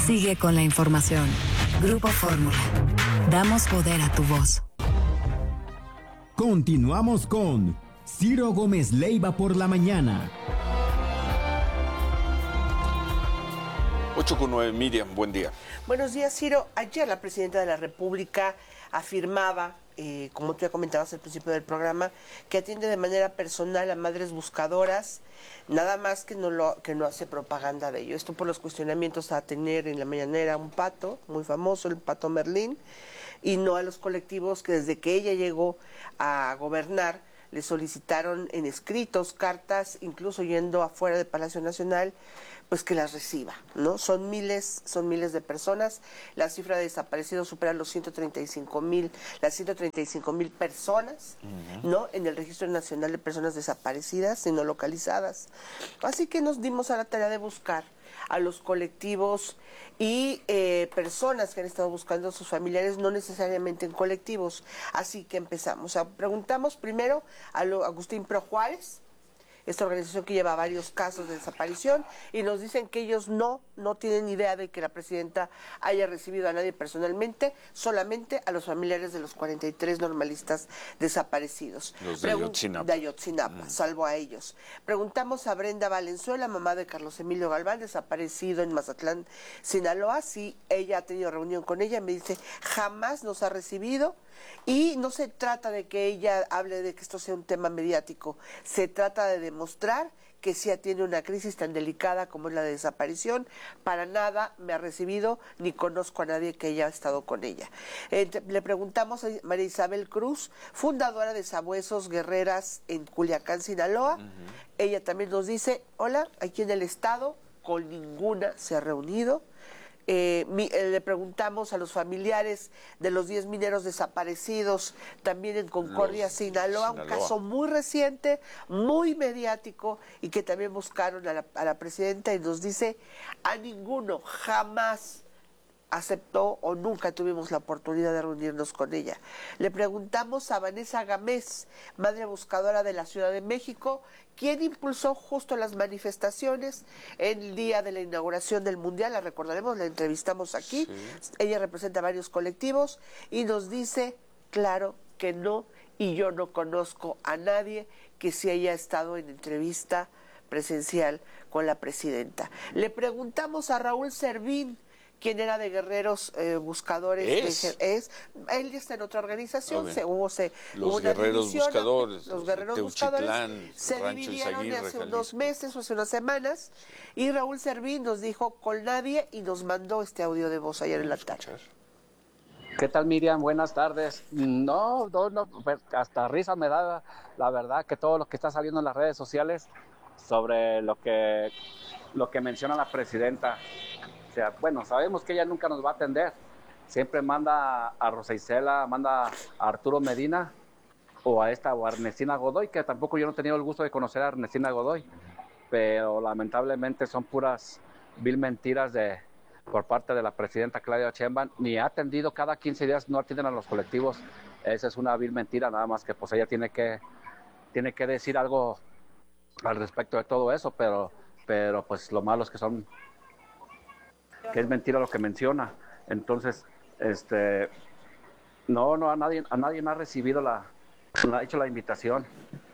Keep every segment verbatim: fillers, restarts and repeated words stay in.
Sigue con la información. Grupo Fórmula. Damos poder a tu voz. Continuamos con Ciro Gómez Leiva por la mañana. ocho con nueve, Miriam, buen día. Buenos días, Ciro. Ayer la presidenta de la República afirmaba, eh, como tú ya comentabas al principio del programa, que atiende de manera personal a madres buscadoras, nada más que no, lo, que no hace propaganda de ello. Esto por los cuestionamientos a tener en la mañanera un pato muy famoso, el Pato Merlín, y no a los colectivos que desde que ella llegó a gobernar le solicitaron en escritos, cartas, incluso yendo afuera del Palacio Nacional, pues que las reciba, ¿no? Son miles, son miles de personas. La cifra de desaparecidos supera los ciento treinta y cinco mil, las ciento treinta y cinco mil personas, uh-huh. ¿no? En el Registro Nacional de Personas Desaparecidas y no localizadas. Así que nos dimos a la tarea de buscar a los colectivos y eh, personas que han estado buscando a sus familiares, no necesariamente en colectivos. Así que empezamos. O sea, preguntamos primero a lo, Agustín Pro Juárez, esta organización que lleva varios casos de desaparición, y nos dicen que ellos no, no tienen idea de que la presidenta haya recibido a nadie personalmente, solamente a los familiares de los cuarenta y tres normalistas desaparecidos. Los de Pregun- Ayotzinapa. De Ayotzinapa, mm. salvo a ellos. Preguntamos a Brenda Valenzuela, mamá de Carlos Emilio Galván, desaparecido en Mazatlán, Sinaloa, si ella ha tenido reunión con ella. Me dice, jamás nos ha recibido. Y no se trata de que ella hable de que esto sea un tema mediático, se trata de demostrar que sí tiene una crisis tan delicada como es la de desaparición. Para nada me ha recibido, ni conozco a nadie que haya estado con ella. Eh, le preguntamos a María Isabel Cruz, fundadora de Sabuesos Guerreras en Culiacán, Sinaloa. Uh-huh. Ella también nos dice, hola, aquí en el estado, con ninguna se ha reunido. Eh, mi, eh, le preguntamos a los familiares de los diez mineros desaparecidos, también en Concordia, los, Sinaloa, Sinaloa, un caso muy reciente, muy mediático, y que también buscaron a la, a la presidenta, y nos dice, a ninguno jamás aceptó o nunca tuvimos la oportunidad de reunirnos con ella. Le preguntamos a Vanessa Gámez, madre buscadora de la Ciudad de México, quien impulsó justo las manifestaciones en el día de la inauguración del Mundial. La recordaremos, la entrevistamos aquí. Sí. Ella representa varios colectivos y nos dice, claro que no, y yo no conozco a nadie que sí haya estado en entrevista presencial con la presidenta. Le preguntamos a Raúl Servín, quien era de Guerreros eh, Buscadores. ¿Es? es. Él ya está en otra organización. Se, hubo, se, los hubo una Guerreros división, Buscadores. Los Guerreros Buscadores se Rancho dividieron Aguirre, hace Jalisco. unos meses o hace unas semanas. Y Raúl Servín nos dijo con nadie y nos mandó este audio de voz ayer en la tarde. ¿Qué tal, Miriam? Buenas tardes. No, no, no, hasta risa me da la verdad que todo lo que está saliendo en las redes sociales sobre lo que, lo que menciona la presidenta. O sea, bueno, sabemos que ella nunca nos va a atender. Siempre manda a Rosa Isela, manda a Arturo Medina o a esta o a Ernestina Godoy, que tampoco yo no he tenido el gusto de conocer a Ernestina Godoy, pero lamentablemente son puras vil mentiras de por parte de la presidenta Claudia Sheinbaum. Ni ha atendido, cada quince días no atienden a los colectivos. Esa es una vil mentira, nada más que pues ella tiene que, tiene que decir algo al respecto de todo eso, pero, pero pues lo malo es que son... que es mentira lo que menciona. Entonces, este, no, no, a nadie, a nadie me ha recibido la, me ha hecho la invitación.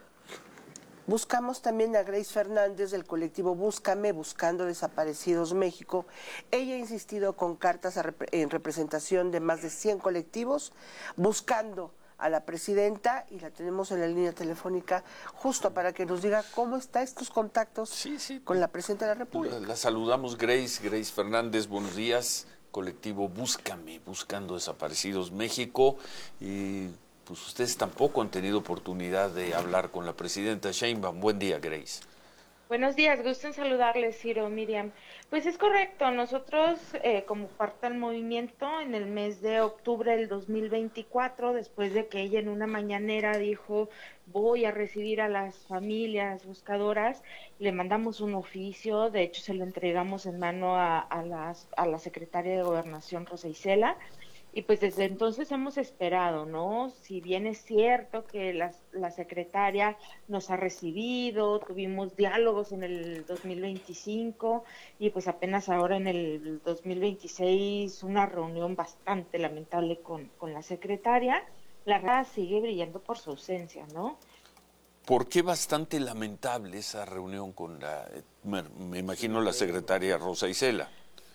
Buscamos también a Grace Fernández del colectivo Búscame, Buscando Desaparecidos México. Ella ha insistido con cartas a rep- en representación de más de cien colectivos, buscando a la presidenta, y la tenemos en la línea telefónica justo para que nos diga cómo están estos contactos sí, sí. con la presidenta de la República. La, la saludamos, Grace, Grace Fernández, buenos días. Colectivo Búscame, Buscando Desaparecidos México. Y pues ustedes tampoco han tenido oportunidad de hablar con la presidenta Sheinbaum. Buen día, Grace. Buenos días, gusto en saludarles, Ciro, Miriam. Pues es correcto, nosotros eh, como parte del movimiento en el mes de octubre del dos mil veinticuatro, después de que ella en una mañanera dijo voy a recibir a las familias buscadoras, le mandamos un oficio, de hecho se lo entregamos en mano a, a, las, a la secretaria de Gobernación, Rosa Isela, Y pues desde entonces hemos esperado, ¿no? Si bien es cierto que la, la secretaria nos ha recibido, tuvimos diálogos en el dos mil veinticinco y pues apenas ahora en el dos mil veintiséis una reunión bastante lamentable con, con la secretaria, la verdad sigue brillando por su ausencia, ¿no? ¿Por qué bastante lamentable esa reunión con la, me, me imagino, la secretaria Rosa Isela?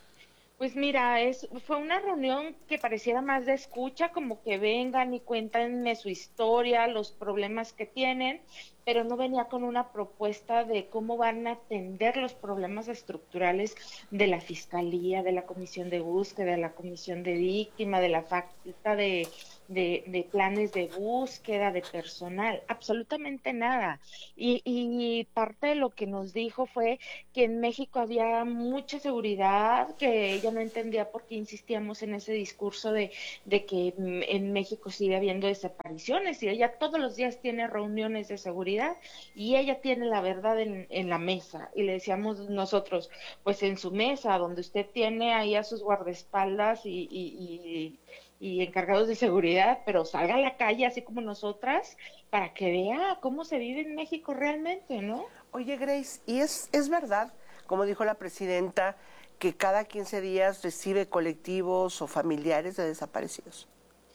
Pues mira, es, fue una reunión que pareciera más de escucha, como que vengan y cuéntenme su historia, los problemas que tienen, pero no venía con una propuesta de cómo van a atender los problemas estructurales de la Fiscalía, de la Comisión de Búsqueda, de la Comisión de Víctima, de la falta de, de, de planes de búsqueda, de personal, absolutamente nada. Y, y parte de lo que nos dijo fue que en México había mucha seguridad, que ella no entendía por qué insistíamos en ese discurso de, de que en México sigue habiendo desapariciones y ella todos los días tiene reuniones de seguridad y ella tiene la verdad en, en la mesa. Y le decíamos nosotros, pues en su mesa, donde usted tiene ahí a sus guardaespaldas y, y, y, y encargados de seguridad, pero salga a la calle así como nosotras para que vea cómo se vive en México realmente, ¿no? Oye, Grace, ¿y es, es verdad, como dijo la presidenta, que cada quince días recibe colectivos o familiares de desaparecidos?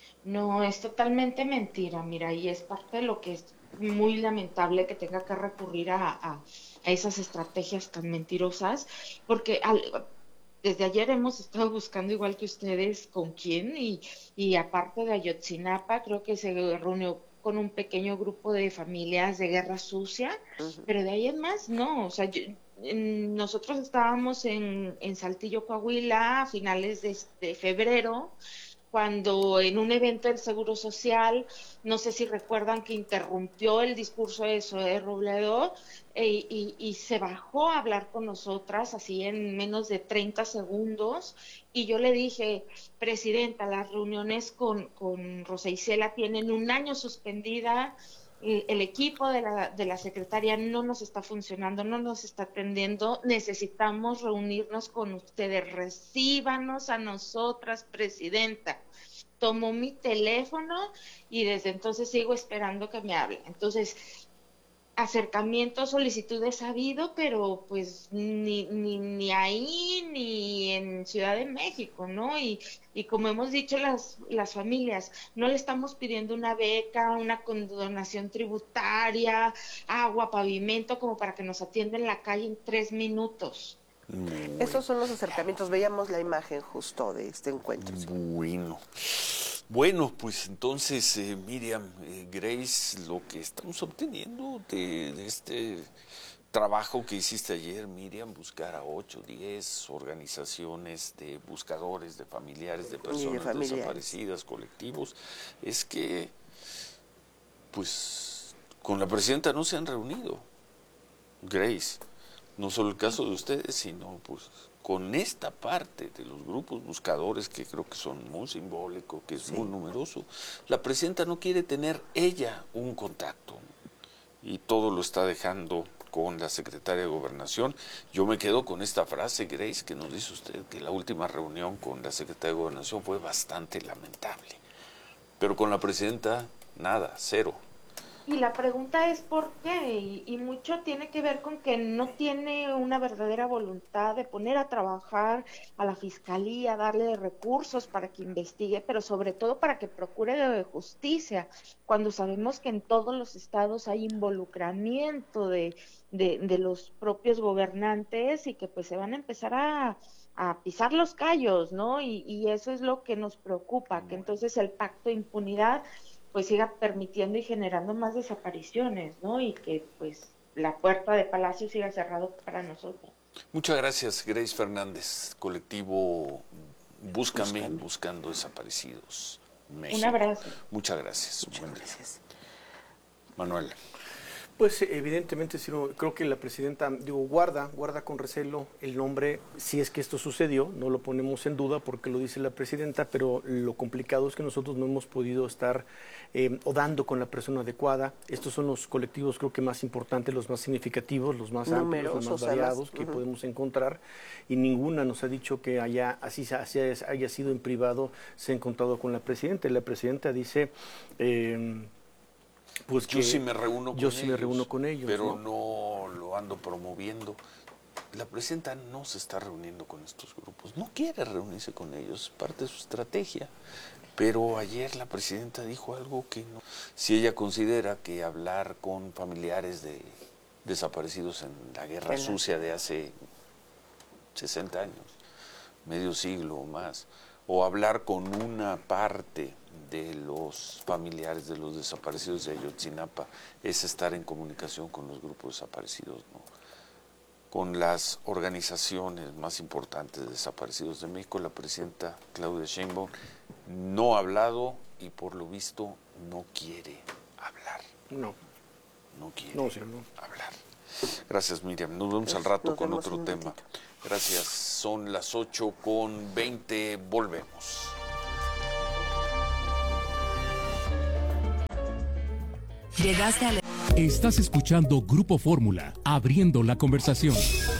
No, es totalmente mentira, mira, y es parte de lo que es muy lamentable que tenga que recurrir a, a, a esas estrategias tan mentirosas, porque al, desde ayer hemos estado buscando, igual que ustedes, con quién, y, y aparte de Ayotzinapa, creo que se reunió con un pequeño grupo de familias de guerra sucia, uh-huh. Pero de ahí en más, no, o sea, yo, en, nosotros estábamos en, en Saltillo, Coahuila, a finales de, de febrero, cuando en un evento del Seguro Social, no sé si recuerdan que interrumpió el discurso de Zoé Robledo e, y, y se bajó a hablar con nosotras así en menos de treinta segundos y yo le dije, presidenta, las reuniones con, con Rosa Isela tienen un año suspendida, el, el equipo de la, de la secretaria no nos está funcionando, no nos está atendiendo, necesitamos reunirnos con ustedes, recíbanos a nosotras, presidenta. Tomó mi teléfono y desde entonces sigo esperando que me hable. Entonces, acercamientos, solicitudes ha habido, pero pues ni, ni, ni ahí ni en Ciudad de México, ¿no? Y, y como hemos dicho las, las familias, no le estamos pidiendo una beca, una condonación tributaria, agua, pavimento, como para que nos atienda en la calle en tres minutos. Muy Esos son los acercamientos, veíamos la imagen justo de este encuentro. Bueno, bueno pues entonces, eh, Miriam, eh, Grace, lo que estamos obteniendo de, de este trabajo que hiciste ayer, Miriam, buscar a ocho, diez organizaciones de buscadores, de familiares, de personas de familiares. desaparecidas, colectivos, es que, pues, con la presidenta no se han reunido, Grace. No solo el caso de ustedes, sino pues con esta parte de los grupos buscadores que creo que son muy simbólicos, que es sí. muy numeroso. La presidenta no quiere tener ella un contacto y todo lo está dejando con la secretaria de Gobernación. Yo me quedo con esta frase, Grace, que nos dice usted que la última reunión con la secretaria de Gobernación fue bastante lamentable. Pero con la presidenta, nada, cero. Y la pregunta es ¿por qué? Y, y mucho tiene que ver con que no tiene una verdadera voluntad de poner a trabajar a la fiscalía, darle recursos para que investigue, pero sobre todo para que procure justicia, cuando sabemos que en todos los estados hay involucramiento de, de, de los propios gobernantes y que pues se van a empezar a, a pisar los callos, ¿no? Y, y eso es lo que nos preocupa, que entonces el pacto de impunidad pues siga permitiendo y generando más desapariciones, ¿no? Y que pues la puerta de Palacio siga cerrado para nosotros. Muchas gracias, Grace Fernández, colectivo Búscame, Búscame. Buscando Desaparecidos México. Un abrazo. Muchas gracias. Muchas gracias. Manuel. Pues evidentemente, sí, creo que la presidenta, digo, guarda, guarda con recelo el nombre, si es que esto sucedió, no lo ponemos en duda porque lo dice la presidenta, pero lo complicado es que nosotros no hemos podido estar eh, o dando con la persona adecuada. Estos son los colectivos creo que más importantes, los más significativos, los más amplios, los más variados que uh-huh. podemos encontrar, y ninguna nos ha dicho que haya, así, así haya sido en privado, se ha encontrado con la presidenta. La presidenta dice... Eh, Pues yo sí me reúno con yo ellos, sí me reúno con ellos, pero ¿no? no lo ando promoviendo. La presidenta no se está reuniendo con estos grupos, no quiere reunirse con ellos, es parte de su estrategia. Pero ayer la presidenta dijo algo que no. Si ella considera que hablar con familiares de desaparecidos en la guerra Pena. sucia de hace sesenta años, medio siglo o más, o hablar con una parte de los familiares de los desaparecidos de Ayotzinapa, es estar en comunicación con los grupos desaparecidos, ¿no? Con las organizaciones más importantes de desaparecidos de México. La presidenta Claudia Sheinbaum no ha hablado y por lo visto no quiere hablar. No. No quiere no, sí, no. hablar. Gracias, Miriam. Nos vemos al rato con otro tema. Gracias. Son las ocho con veinte. Volvemos. Llegaste a la... Estás escuchando Grupo Fórmula, abriendo la conversación.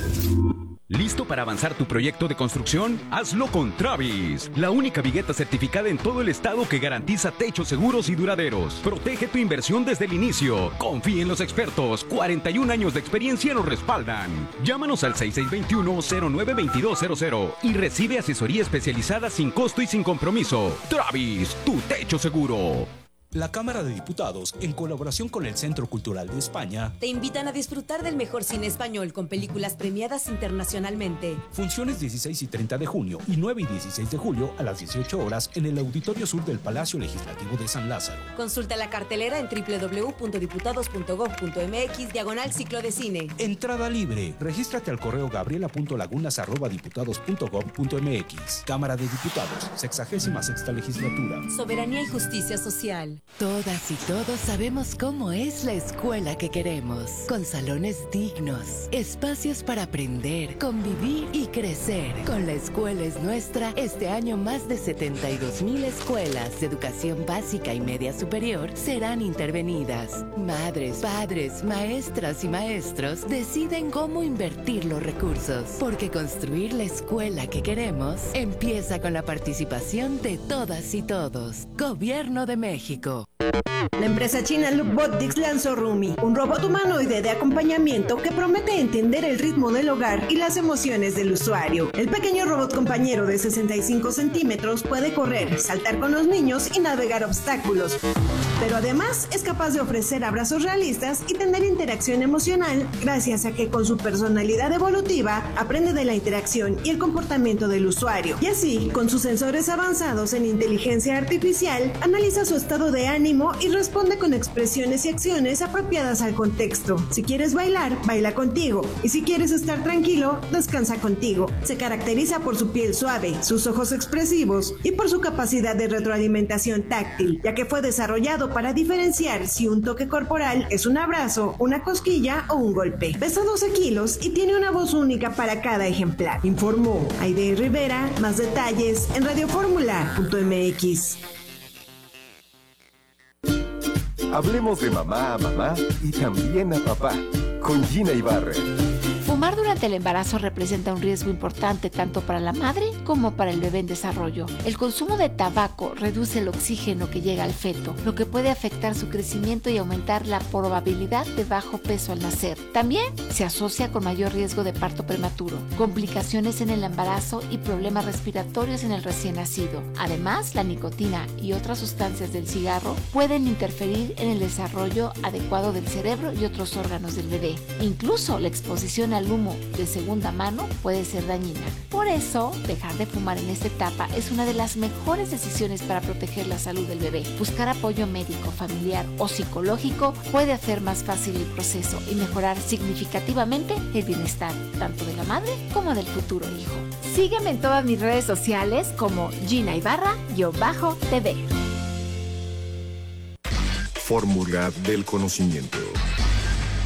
¿Listo para avanzar tu proyecto de construcción? Hazlo con Travis, la única vigueta certificada en todo el estado que garantiza techos seguros y duraderos. Protege tu inversión desde el inicio. Confía en los expertos. cuarenta y un años de experiencia nos respaldan. Llámanos al seis seis dos uno, cero nueve dos dos cero cero y recibe asesoría especializada sin costo y sin compromiso. Travis, tu techo seguro. La Cámara de Diputados, en colaboración con el Centro Cultural de España, te invitan a disfrutar del mejor cine español con películas premiadas internacionalmente. Funciones dieciséis y treinta de junio y nueve y dieciséis de julio a las dieciocho horas en el Auditorio Sur del Palacio Legislativo de San Lázaro. Consulta la cartelera en doble u doble u doble u punto diputados punto gob punto eme equis diagonal ciclo de cine. Entrada libre. Regístrate al correo gabriela punto lagunas arroba diputados punto gob punto eme equis. Cámara de Diputados, sexagésima sexta legislatura. Soberanía y justicia social. Todas y todos sabemos cómo es la escuela que queremos, con salones dignos, espacios para aprender, convivir y crecer. Con La Escuela es Nuestra, este año más de setenta y dos mil escuelas de educación básica y media superior serán intervenidas. Madres, padres, maestras y maestros deciden cómo invertir los recursos, porque construir la escuela que queremos empieza con la participación de todas y todos. Gobierno de México. La empresa china Lookbotics lanzó Rumi, un robot humanoide de acompañamiento que promete entender el ritmo del hogar y las emociones del usuario. El pequeño robot compañero de sesenta y cinco centímetros puede correr, saltar con los niños y navegar obstáculos, pero además es capaz de ofrecer abrazos realistas y tener interacción emocional gracias a que con su personalidad evolutiva aprende de la interacción y el comportamiento del usuario, y así, con sus sensores avanzados en inteligencia artificial, analiza su estado de ánimo y responde con expresiones y acciones apropiadas al contexto. Si quieres bailar, baila contigo, y si quieres estar tranquilo, descansa contigo. Se caracteriza por su piel suave, sus ojos expresivos y por su capacidad de retroalimentación táctil, ya que fue desarrollado para diferenciar si un toque corporal es un abrazo, una cosquilla o un golpe. Pesa doce kilos y tiene una voz única para cada ejemplar. Informó Aide Rivera. Más detalles en radio fórmula punto eme equis. Hablemos de mamá a mamá y también a papá, con Gina Ibarra. Fumar durante el embarazo representa un riesgo importante tanto para la madre como para el bebé en desarrollo. El consumo de tabaco reduce el oxígeno que llega al feto, lo que puede afectar su crecimiento y aumentar la probabilidad de bajo peso al nacer. También se asocia con mayor riesgo de parto prematuro, complicaciones en el embarazo y problemas respiratorios en el recién nacido. Además, la nicotina y otras sustancias del cigarro pueden interferir en el desarrollo adecuado del cerebro y otros órganos del bebé. Incluso la exposición a al humo de segunda mano puede ser dañina. Por eso, dejar de fumar en esta etapa es una de las mejores decisiones para proteger la salud del bebé. Buscar apoyo médico, familiar o psicológico puede hacer más fácil el proceso y mejorar significativamente el bienestar tanto de la madre como del futuro hijo. Sígueme en todas mis redes sociales como Gina Ibarra-T V. Fórmula del conocimiento.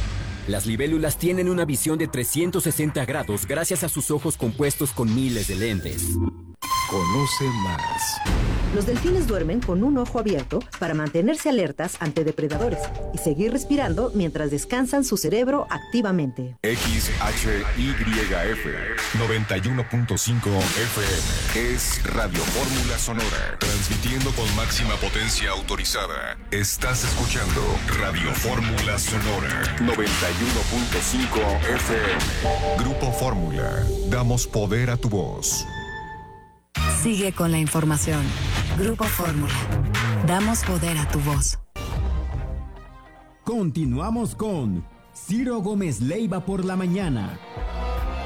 Las libélulas tienen una visión de trescientos sesenta grados gracias a sus ojos compuestos con miles de lentes. Conoce más. Los delfines duermen con un ojo abierto para mantenerse alertas ante depredadores y seguir respirando mientras descansan su cerebro activamente. X H Y F noventa y uno punto cinco F M es Radio Fórmula Sonora, transmitiendo con máxima potencia autorizada. Estás escuchando Radio Fórmula Sonora noventa y uno punto cinco F M. Grupo Fórmula, damos poder a tu voz. Sigue con la información. Grupo Fórmula. Damos poder a tu voz. Continuamos con Ciro Gómez Leiva por la mañana.